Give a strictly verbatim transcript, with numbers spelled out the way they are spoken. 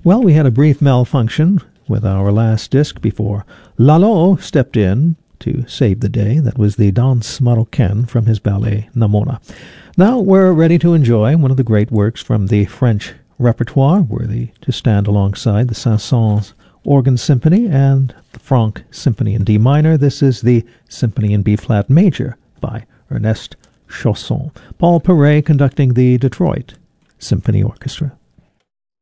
Well, we had a brief malfunction with our last disc before Lalo stepped in to save the day. That was the Danse Marocaine from his ballet Namona. Now we're ready to enjoy one of the great works from the French repertoire, worthy to stand alongside the Saint-Saëns Organ Symphony and the Franck Symphony in D minor. This is the Symphony in B-flat major by Ernest Chausson. Paul Paray conducting the Detroit Symphony Orchestra.